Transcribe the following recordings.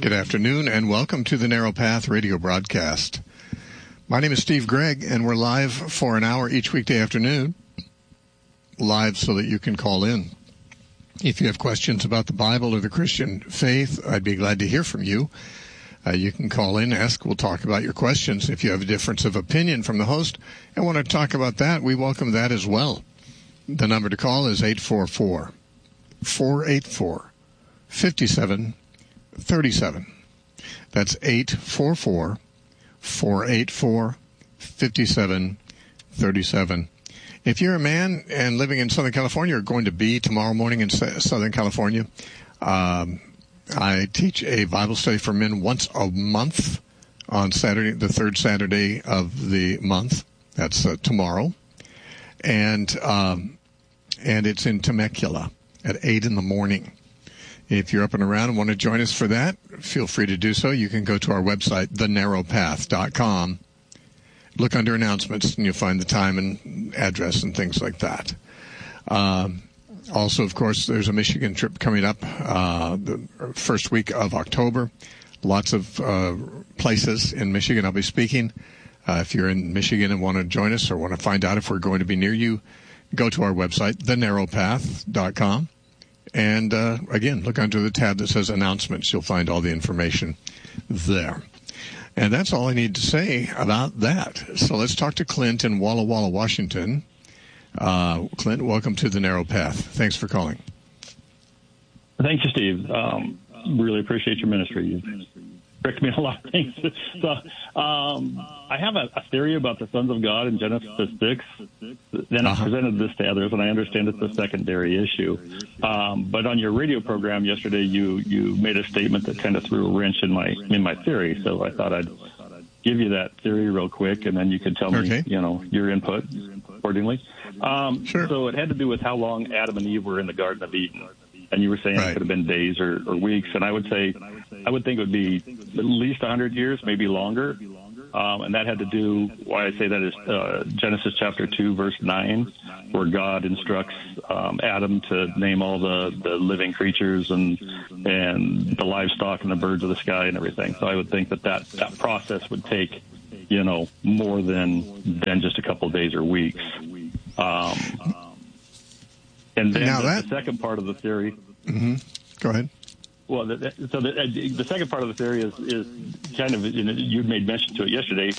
Good afternoon, and welcome to the Narrow Path radio broadcast. My name is Steve Gregg, and we're live for an hour each weekday afternoon, live so that you can call in. If you have questions about the Bible or the Christian faith, I'd be glad to hear from you. You can call in, ask, we'll talk about your questions. If you have a difference of opinion from the host and want to talk about that, we welcome that as well. The number to call is 844-484-5737. That's 844-484-5737. If you're a man and living in Southern California or going to be tomorrow morning in Southern California, I teach a Bible study for men once a month on Saturday, the third Saturday of the month. That's tomorrow. And it's in Temecula at 8 in the morning. If you're up and around and want to join us for that, feel free to do so. You can go to our website, thenarrowpath.com. Look under announcements, and you'll find the time and address and things like that. Also, of course, there's a Michigan trip coming up the first week of October. Lots of places in Michigan I'll be speaking. If you're in Michigan and want to join us or want to find out if we're going to be near you, go to our website, thenarrowpath.com. And, again, look under the tab that says announcements. You'll find all the information there. And that's all I need to say about that. So let's talk to Clint in Walla Walla, Washington. Clint, welcome to the Narrow Path. Thanks for calling. Thank you, Steve. Really appreciate your ministry. You've corrected me on a lot of things. So, I have a theory about the sons of God in Genesis 6. Then I presented this to others, and I understand it's a secondary issue. But on your radio program yesterday, you made a statement that kind of threw a wrench in my theory. So I thought I'd give you that theory real quick, and then you could tell me, your input accordingly. Sure. So it had to do with how long Adam and Eve were in the Garden of Eden. And you were saying it could have been days or weeks. And I would think it would be at least 100 years, maybe longer. And that had to do, why I say that is Genesis chapter 2, verse 9, where God instructs Adam to name all the living creatures and the livestock and the birds of the sky and everything. So I would think that process would take, more than just a couple of days or weeks. And then the second part of the theory. Mm-hmm. Go ahead. Well, the second part of the theory is kind of, you made mention to it yesterday.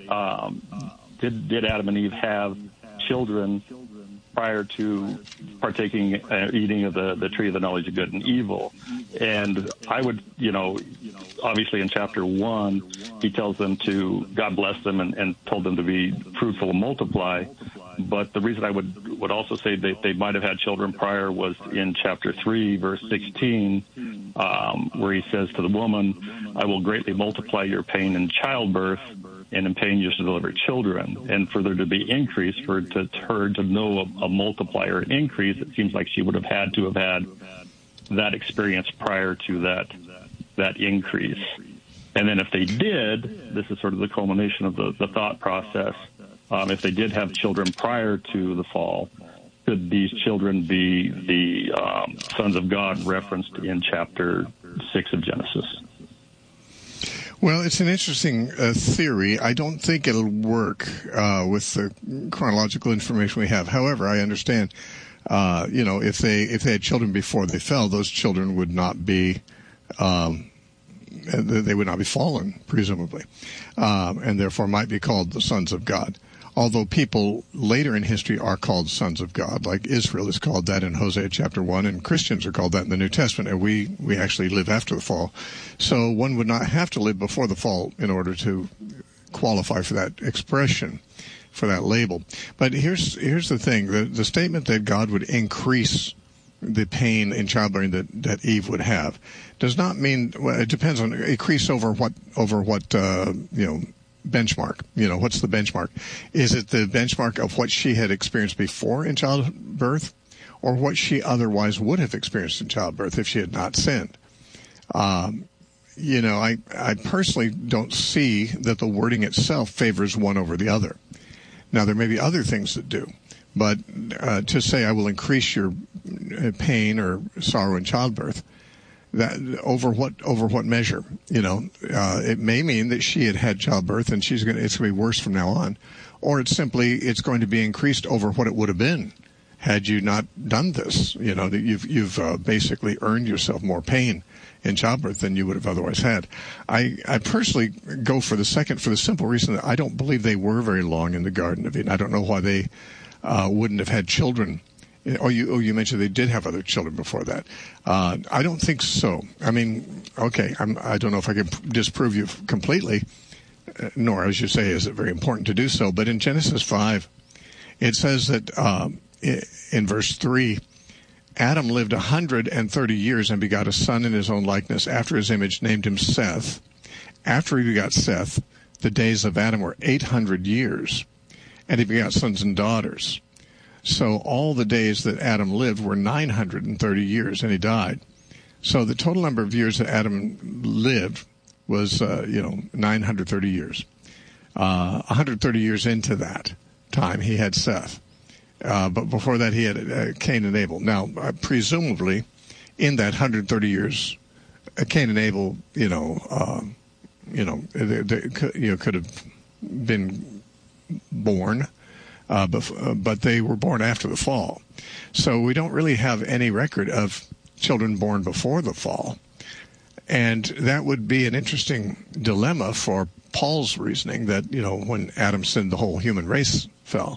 Did Adam and Eve have children prior to partaking, eating of the tree of the knowledge of good and evil? And I would, obviously in chapter 1, he tells them God blessed them and told them to be fruitful and multiply. But the reason I would also say that they might have had children prior was in chapter 3, verse 16, where he says to the woman, I will greatly multiply your pain in childbirth, and in pain you shall deliver children. And for there to be increase, for her to know a multiplier, an increase, it seems like she would have had that experience prior to that increase. And then if they did, this is sort of the culmination of the thought process, if they did have children prior to the fall, could these children be the sons of God referenced in chapter 6 of Genesis? Well, it's an interesting theory. I don't think it'll work with the chronological information we have. However, I understand, if they had children before they fell, those children would not be they would not be fallen, presumably, and therefore might be called the sons of God. Although people later in history are called sons of God, like Israel is called that in Hosea chapter 1, and Christians are called that in the New Testament, and we actually live after the fall. So one would not have to live before the fall in order to qualify for that expression, for that label. But here's the thing. The statement that God would increase the pain in childbearing that Eve would have does not mean, well, it depends on, increase over what benchmark. What's the benchmark? Is it the benchmark of what she had experienced before in childbirth, or what she otherwise would have experienced in childbirth if she had not sinned? I personally don't see that the wording itself favors one over the other. Now, there may be other things that do, but to say I will increase your pain or sorrow in childbirth That over what measure? It may mean that she had childbirth and it's going to be worse from now on, or it's going to be increased over what it would have been had you not done this. That you've basically earned yourself more pain in childbirth than you would have otherwise had. I personally go for the second, for the simple reason that I don't believe they were very long in the Garden of Eden. I don't know why they wouldn't have had children. You mentioned they did have other children before that. I don't think so. I mean, okay, I don't know if I can disprove you completely, nor, as you say, is it very important to do so. But in Genesis 5, it says that in verse 3, Adam lived 130 years and begot a son in his own likeness, after his image, named him Seth. After he begot Seth, the days of Adam were 800 years, and he begot sons and daughters. So all the days that Adam lived were 930 years, and he died. So the total number of years that Adam lived was, 930 years. 130 years into that time, he had Seth. But before that, he had Cain and Abel. Now, presumably, in that 130 years, Cain and Abel, could have been born. But they were born after the fall. So we don't really have any record of children born before the fall. And that would be an interesting dilemma for Paul's reasoning that, when Adam sinned, the whole human race fell,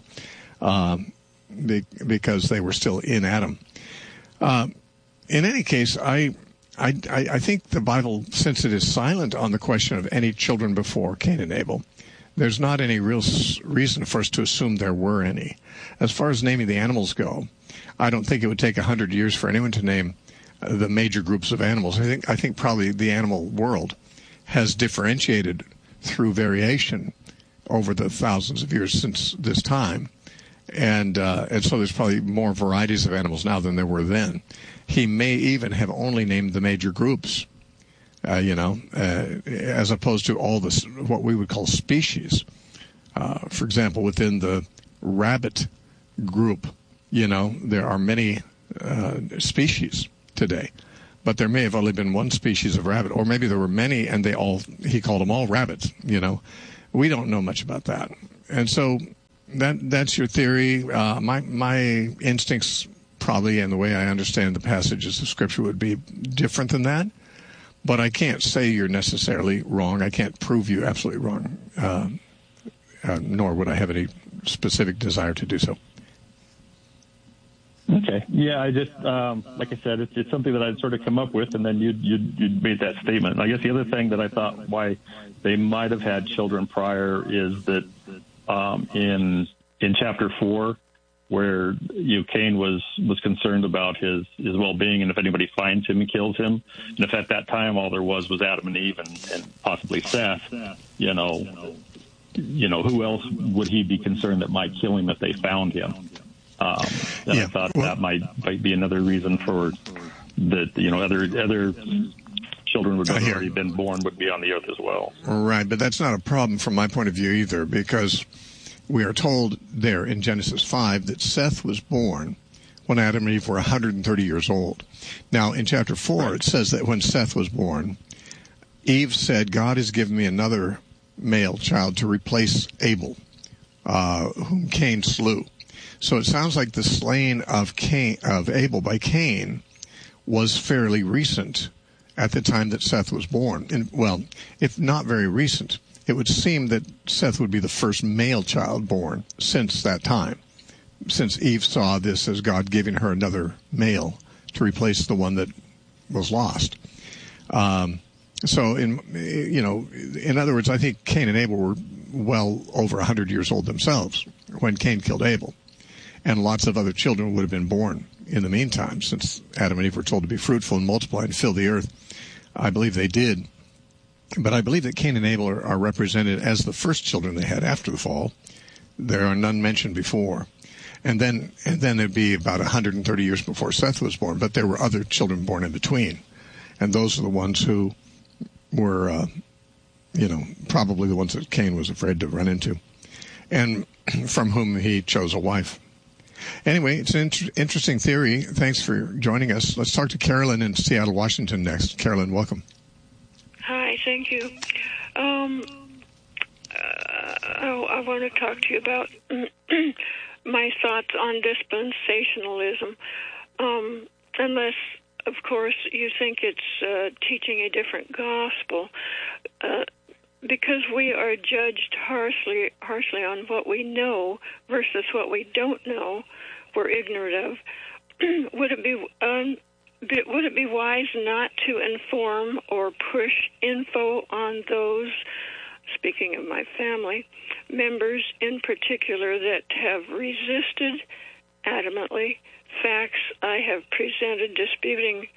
because they were still in Adam. In any case, I think the Bible, since it is silent on the question of any children before Cain and Abel, there's not any real reason for us to assume there were any. As far as naming the animals go, I don't think it would take 100 years for anyone to name the major groups of animals. I think probably the animal world has differentiated through variation over the thousands of years since this time, and so there's probably more varieties of animals now than there were then. He may even have only named the major groups. As opposed to all this, what we would call species. For example, within the rabbit group, there are many species today, but there may have only been one species of rabbit, or maybe there were many, and he called them all rabbits. We don't know much about that, and so that's your theory. My instincts probably, and the way I understand the passages of Scripture, would be different than that. But I can't say you're necessarily wrong. I can't prove you absolutely wrong, nor would I have any specific desire to do so. Okay. Yeah, I just, like I said, it's something that I'd sort of come up with, and then you'd made that statement. And I guess the other thing that I thought why they might have had children prior is that in chapter 4, where Cain was concerned about his well-being, and if anybody finds him and kills him, and if at that time all there was Adam and Eve and possibly Seth, who else would he be concerned that might kill him if they found him? I thought that might be another reason for that. Other children would have already been born would be on the earth as well. Right, but that's not a problem from my point of view either, because we are told there in Genesis 5 that Seth was born when Adam and Eve were 130 years old. Now, in chapter 4, it says that when Seth was born, Eve said, God has given me another male child to replace Abel, whom Cain slew. So it sounds like the slaying of Abel by Cain was fairly recent at the time that Seth was born. And, well, if not very recent, it would seem that Seth would be the first male child born since that time, since Eve saw this as God giving her another male to replace the one that was lost. So, in other words, I think Cain and Abel were well over 100 years old themselves when Cain killed Abel, and lots of other children would have been born in the meantime, since Adam and Eve were told to be fruitful and multiply and fill the earth. I believe they did. But I believe that Cain and Abel are represented as the first children they had after the fall. There are none mentioned before. And then it'd be about 130 years before Seth was born, but there were other children born in between. And those are the ones who were, probably the ones that Cain was afraid to run into, and from whom he chose a wife. Anyway, it's an interesting theory. Thanks for joining us. Let's talk to Carolyn in Seattle, Washington next. Carolyn, welcome. Hi, thank you. I want to talk to you about my thoughts on dispensationalism. Unless, of course, you think it's teaching a different gospel. Because we are judged harshly on what we know versus what we don't know, we're ignorant of. Would it be wise not to inform or push info on those, speaking of my family, members in particular that have resisted adamantly facts I have presented disputing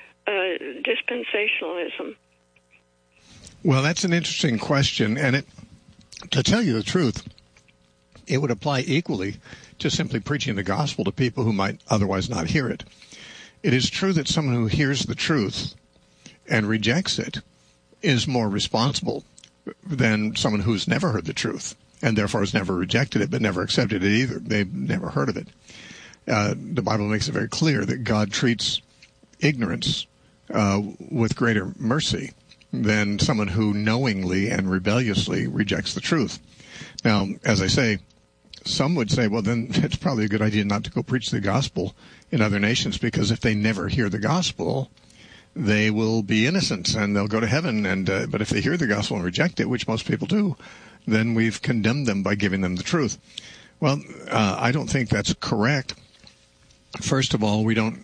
dispensationalism? Well, that's an interesting question, and to tell you the truth, it would apply equally to simply preaching the gospel to people who might otherwise not hear it. It is true that someone who hears the truth and rejects it is more responsible than someone who's never heard the truth and therefore has never rejected it but never accepted it either. They've never heard of it. The Bible makes it very clear that God treats ignorance with greater mercy than someone who knowingly and rebelliously rejects the truth. Now, as I say, some would say, well, then it's probably a good idea not to go preach the gospel in other nations, because if they never hear the gospel, they will be innocent and they'll go to heaven. And but if they hear the gospel and reject it, which most people do, then we've condemned them by giving them the truth. Well, I don't think that's correct. First of all, we don't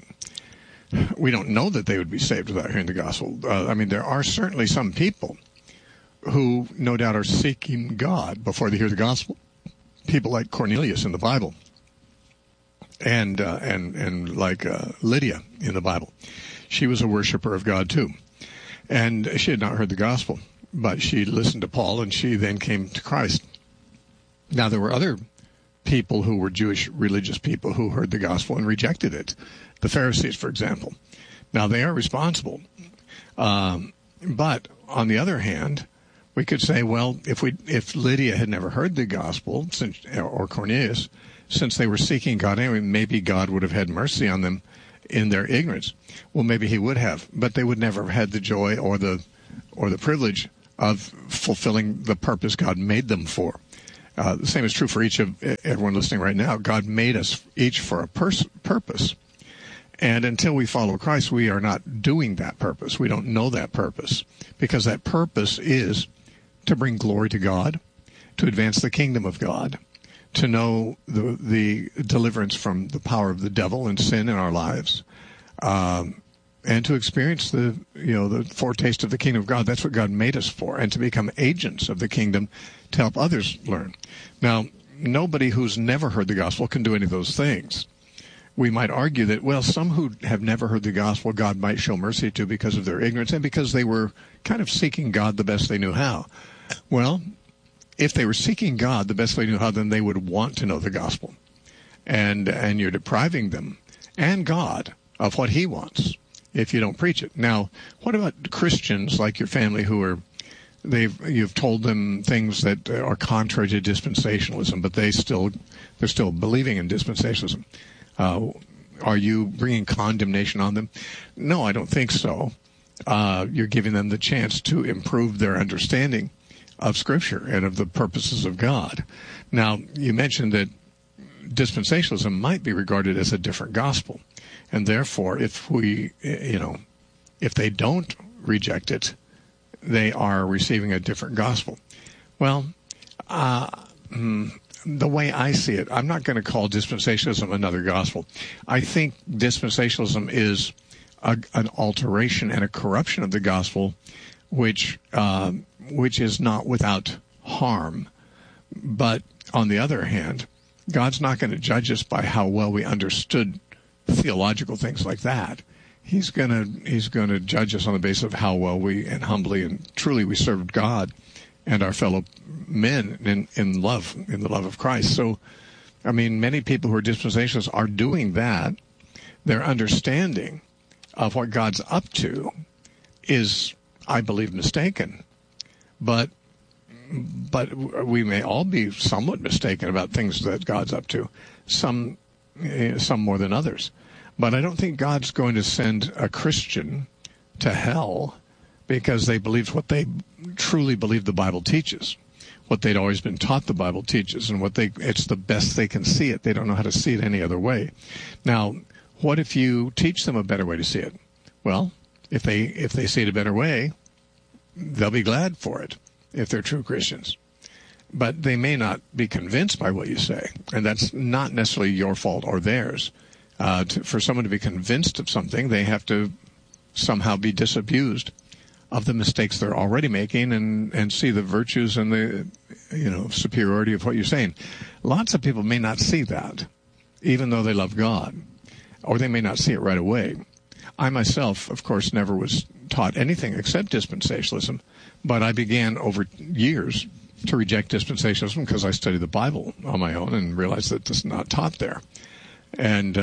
know that they would be saved without hearing the gospel. I mean, there are certainly some people who no doubt are seeking God before they hear the gospel. People like Cornelius in the Bible, and like Lydia in the Bible. She was a worshiper of God too, and she had not heard the gospel, but she listened to Paul, and she then came to Christ. Now, there were other people who were Jewish religious people who heard the gospel and rejected it. The Pharisees, for example. Now, they are responsible. But on the other hand, we could say, well, if Lydia had never heard the gospel, or Cornelius, since they were seeking God anyway, maybe God would have had mercy on them in their ignorance. Well, maybe he would have, but they would never have had the joy or the privilege of fulfilling the purpose God made them for. The same is true for each of everyone listening right now. God made us each for a purpose. And until we follow Christ, we are not doing that purpose. We don't know that purpose, because that purpose is to bring glory to God, to advance the kingdom of God, to know the deliverance from the power of the devil and sin in our lives, and to experience the foretaste of the kingdom of God. That's what God made us for, and to become agents of the kingdom to help others learn. Now, nobody who's never heard the gospel can do any of those things. We might argue that, well, some who have never heard the gospel, God might show mercy to because of their ignorance and because they were kind of seeking God the best they knew how. Well, if they were seeking God the best they knew how, then they would want to know the gospel. And you're depriving them and God of what he wants if you don't preach it. Now, what about Christians like your family who are, you've told them things that are contrary to dispensationalism, but they're still believing in dispensationalism? Are you bringing condemnation on them? No, I don't think so. You're giving them the chance to improve their understanding of Scripture and of the purposes of God. Now, you mentioned that dispensationalism might be regarded as a different gospel, and therefore, if they don't reject it, they are receiving a different gospel. Well, the way I see it, I'm not going to call dispensationalism another gospel. I think dispensationalism is an alteration and a corruption of the gospel, which is not without harm. But on the other hand, God's not going to judge us by how well we understood theological things like that. He's going to judge us on the basis of how well we and humbly and truly we served God and our fellow men in love, in the love of Christ. So, I mean, many people who are dispensationalists are doing that. Their understanding of what God's up to is, I believe, mistaken. But we may all be somewhat mistaken about things that God's up to. Some some more than others. But I don't think God's going to send a Christian to hell because they believed what they truly believe the Bible teaches, what they'd always been taught the Bible teaches, and it's the best they can see it. They don't know how to see it any other way. Now, what if you teach them a better way to see it? Well, if they see it a better way, they'll be glad for it if they're true Christians. But they may not be convinced by what you say, and that's not necessarily your fault or theirs. For someone to be convinced of something, they have to somehow be disabused of the mistakes they're already making and see the virtues and the superiority of what you're saying. Lots of people may not see that, even though they love God, or they may not see it right away. I myself, of course, never was taught anything except dispensationalism, but I began over years to reject dispensationalism because I studied the Bible on my own and realized that this is not taught there. And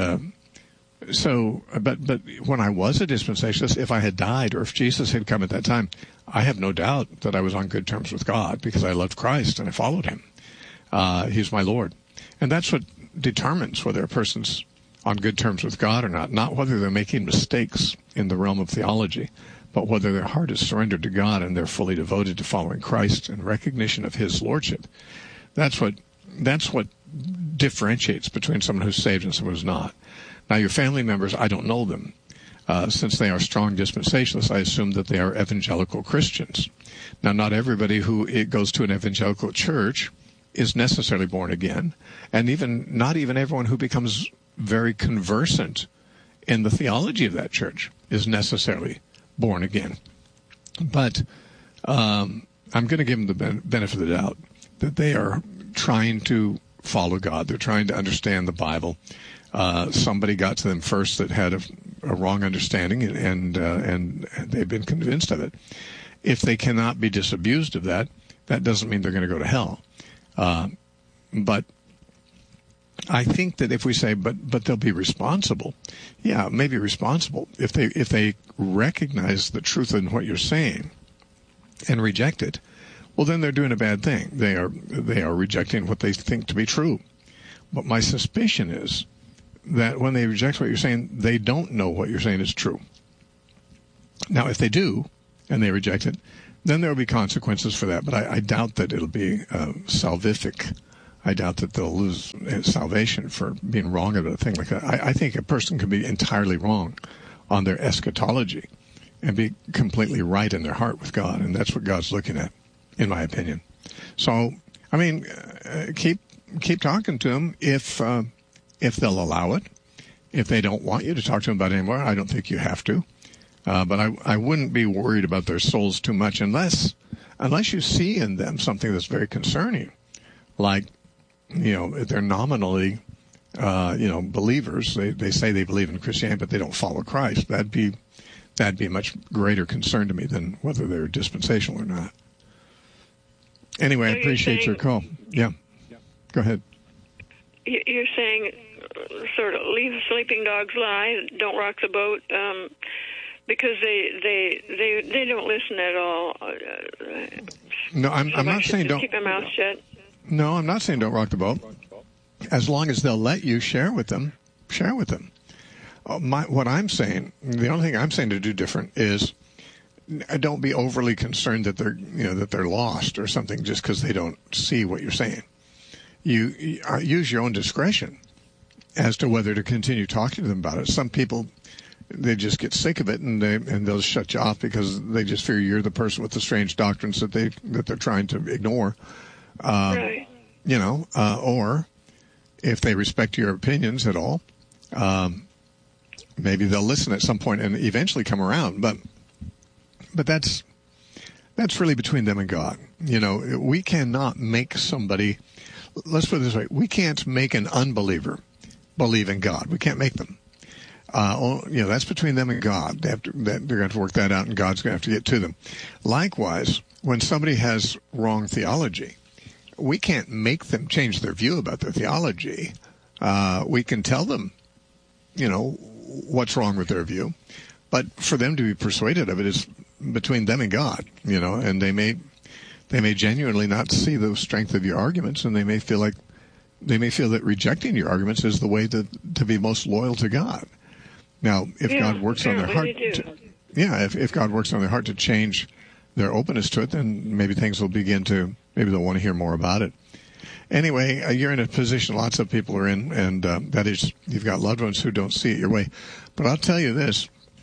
but when I was a dispensationalist, if I had died or if Jesus had come at that time, I have no doubt that I was on good terms with God because I loved Christ and I followed him. He's my Lord. And that's what determines whether a person's on good terms with God or not whether they're making mistakes in the realm of theology, but whether their heart is surrendered to God and they're fully devoted to following Christ and recognition of his lordship. That's what differentiates between someone who's saved and someone who's not. Now, your family members, I don't know them. Since they are strong dispensationalists, I assume that they are evangelical Christians. Now, not everybody who goes to an evangelical church is necessarily born again, and not even everyone who becomes very conversant in the theology of that church is necessarily born again. But I'm going to give them the benefit of the doubt that they are trying to follow God. They're trying to understand the Bible. Somebody got to them first that had a wrong understanding, and they've been convinced of it. If they cannot be disabused of that, that doesn't mean they're going to go to hell. But I think that if we say, but they'll be responsible, yeah, maybe responsible if they recognize the truth in what you're saying and reject it. Well, then they're doing a bad thing. They are rejecting what they think to be true. But my suspicion is that when they reject what you're saying, they don't know what you're saying is true. Now, if they do, and they reject it, then there will be consequences for that. But I doubt that it'll be salvific. I doubt that they'll lose salvation for being wrong about a thing like that. I think a person can be entirely wrong on their eschatology and be completely right in their heart with God, and that's what God's looking at, in my opinion. So, I mean, keep talking to them if they'll allow it. If they don't want you to talk to them about it anymore, I don't think you have to. But I wouldn't be worried about their souls too much unless you see in them something that's very concerning, like, they're nominally, believers. They say they believe in Christianity, but they don't follow Christ. That'd be a much greater concern to me than whether they're dispensational or not. Anyway, I appreciate your call. Yeah. Go ahead. You're saying sort of leave the sleeping dogs lie, don't rock the boat, because they don't listen at all. No, I'm not saying don't keep their mouth shut. No, I'm not saying don't rock the boat. As long as they'll let you share with them, share with them. What I'm saying, the only thing I'm saying to do different is don't be overly concerned that they're lost or something just because they don't see what you're saying. You use your own discretion as to whether to continue talking to them about it. Some people, they just get sick of it and they'll shut you off because they just fear you're the person with the strange doctrines that they're trying to ignore. Right. Or if they respect your opinions at all, maybe they'll listen at some point and eventually come around. But that's really between them and God. We cannot make somebody. Let's put it this way: we can't make an unbeliever believe in God. We can't make them. That's between them and God. They're going to have to work that out, and God's going to have to get to them. Likewise, when somebody has wrong theology, we can't make them change their view about their theology. We can tell them, what's wrong with their view, but for them to be persuaded of it is between them and God, and they may genuinely not see the strength of your arguments, and they may feel like they may feel that rejecting your arguments is the way to be most loyal to God. Now, if God works on their heart, if God works on their heart to change their openness to it, then maybe things will maybe they'll want to hear more about it. Anyway, you're in a position lots of people are in, and that is, you've got loved ones who don't see it your way. But I'll tell you this,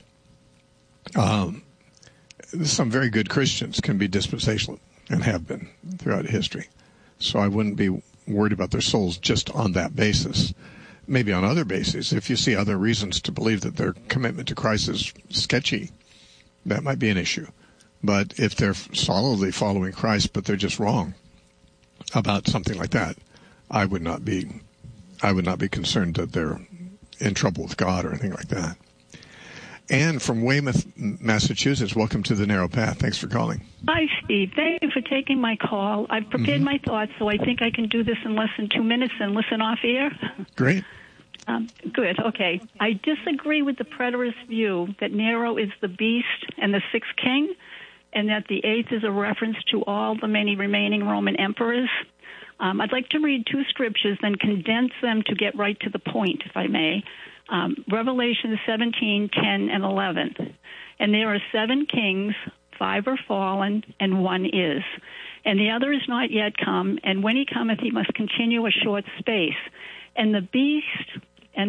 some very good Christians can be dispensational and have been throughout history. So I wouldn't be worried about their souls just on that basis. Maybe on other bases, if you see other reasons to believe that their commitment to Christ is sketchy, that might be an issue. But if they're solidly following Christ, but they're just wrong about something like that, I would not be concerned that they're in trouble with God or anything like that. Anne from Weymouth, Massachusetts, welcome to the Narrow Path. Thanks for calling. Hi, Steve. Thank you for taking my call. I've prepared my thoughts, so I think I can do this in less than 2 minutes and listen off air. Great. Good. Okay. I disagree with the preterist view that Nero is the beast and the sixth king, and that the eighth is a reference to all the many remaining Roman emperors. I'd like to read 2 scriptures, then condense them to get right to the point, if I may. Revelation 17, 10, and 11. And there are 7 kings, 5 are fallen, and 1 is. And the other is not yet come, and when he cometh, he must continue a short space. And the beast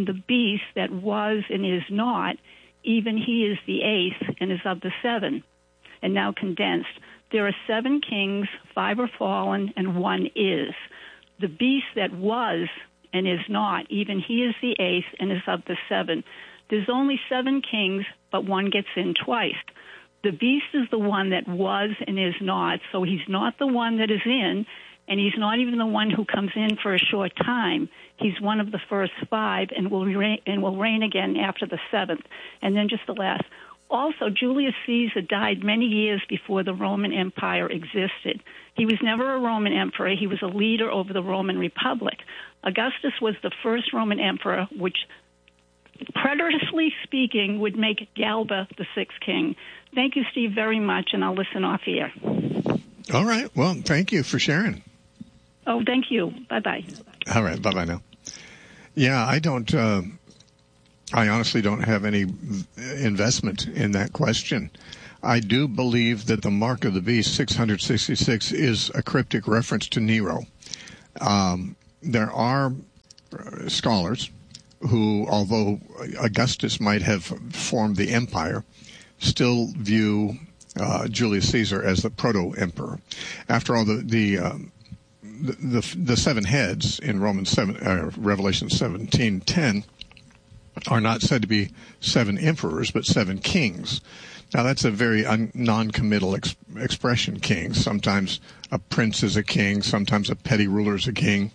that was and is not, even he is the eighth and is of the 7. And now condensed. There are 7 kings, 5 are fallen, and 1 is. The beast that was and is not, even he is the eighth and is of the 7. There's only 7 kings, but 1 gets in twice. The beast is the one that was and is not, so he's not the one that is in, and he's not even the one who comes in for a short time. He's one of the first 5 and will reign again after the 7th. And then just the last. Also, Julius Caesar died many years before the Roman Empire existed. He was never a Roman emperor. He was a leader over the Roman Republic. Augustus was the first Roman emperor, which, preteristically speaking, would make Galba the sixth king. Thank you, Steve, very much, and I'll listen off here. All right. Well, thank you for sharing. Oh, thank you. Bye-bye. All right. Bye-bye now. Yeah, I honestly don't have any investment in that question. I do believe that the mark of the beast, 666, is a cryptic reference to Nero. There are scholars who, although Augustus might have formed the empire, still view Julius Caesar as the proto-emperor. After all, the 7 heads in Revelation 17:10 are not said to be 7 emperors, but 7 kings. Now, that's a very non-committal expression, king. Sometimes a prince is a king. Sometimes a petty ruler is a king.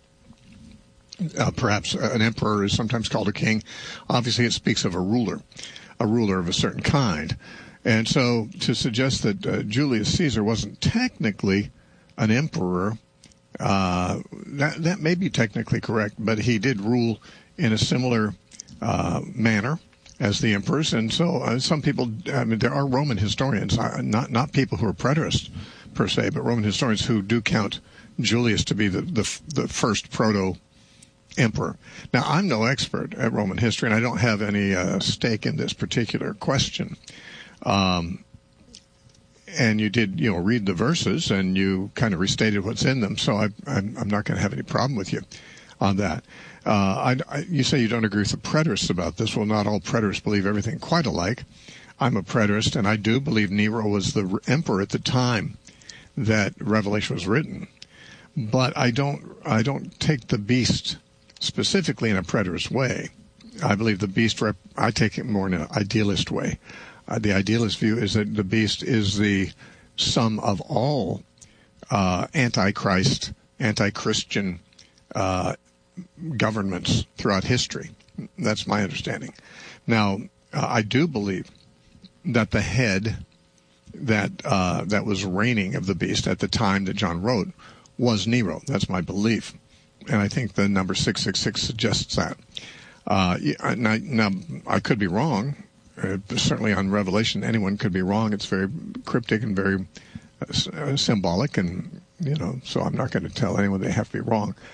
Perhaps an emperor is sometimes called a king. Obviously, it speaks of a ruler of a certain kind. And so to suggest that Julius Caesar wasn't technically an emperor, that may be technically correct, but he did rule in a similar manner as the emperors. And so some people, there are Roman historians, not people who are preterists per se, but Roman historians who do count Julius to be the first proto-emperor. Now, I'm no expert at Roman history, and I don't have any stake in this particular question. And you did, read the verses, and you kind of restated what's in them, so I'm not going to have any problem with you on that. You say you don't agree with the preterists about this. Well, not all preterists believe everything quite alike. I'm a preterist, and I do believe Nero was the emperor at the time that Revelation was written. But I don't take the beast specifically in a preterist way. I believe the beast, I take it more in an idealist way. The idealist view is that the beast is the sum of all anti-Christ, anti-Christian governments throughout history. That's my understanding. Now, I do believe that the head that was reigning of the beast at the time that John wrote was Nero. That's my belief. And I think the number 666 suggests that. Now, I could be wrong. Certainly on Revelation, anyone could be wrong. It's very cryptic and very symbolic, and so I'm not going to tell anyone they have to be wrong.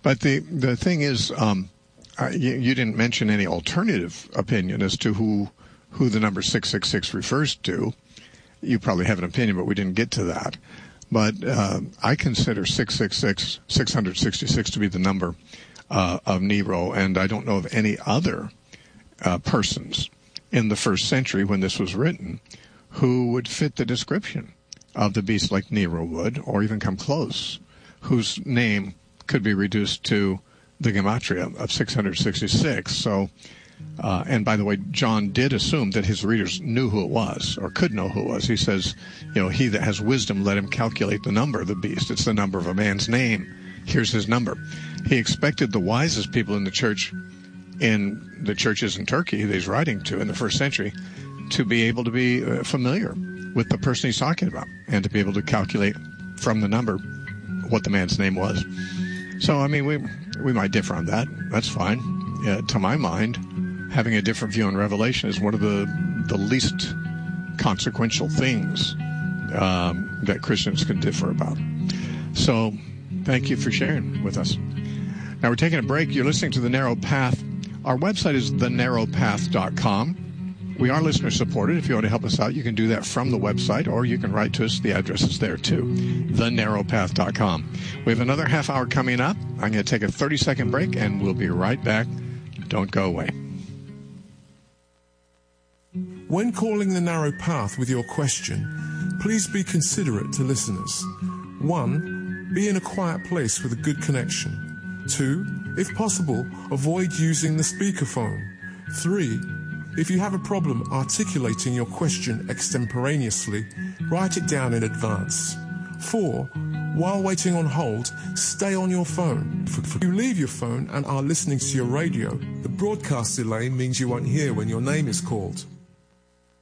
But the thing is, you didn't mention any alternative opinion as to who the number 666 refers to. You probably have an opinion, but we didn't get to that. But I consider 666 to be the number of Nero, and I don't know of any other persons in the first century when this was written who would fit the description of the beast like Nero would, or even come close, whose name could be reduced to the gematria of 666. So, and by the way, John did assume that his readers knew who it was, or could know who it was. He says, he that has wisdom, let him calculate the number of the beast. It's the number of a man's name. Here's his number. He expected the wisest people in the church, in the churches in Turkey that he's writing to in the first century, to be able to be familiar with the person he's talking about and to be able to calculate from the number what the man's name was. So, I mean, we might differ on that. That's fine. To my mind, having a different view on Revelation is one of the least consequential things that Christians can differ about. So, thank you for sharing with us. Now, we're taking a break. You're listening to The Narrow Path. Our website is thenarrowpath.com. We are listener-supported. If you want to help us out, you can do that from the website, or you can write to us. The address is there, too, thenarrowpath.com. We have another half hour coming up. I'm going to take a 30-second break, and we'll be right back. Don't go away. When calling The Narrow Path with your question, please be considerate to listeners. 1. Be in a quiet place with a good connection. 2. If possible, avoid using the speakerphone. 3. If you have a problem articulating your question extemporaneously, write it down in advance. 4. While waiting on hold, stay on your phone. If you leave your phone and are listening to your radio, the broadcast delay means you won't hear when your name is called.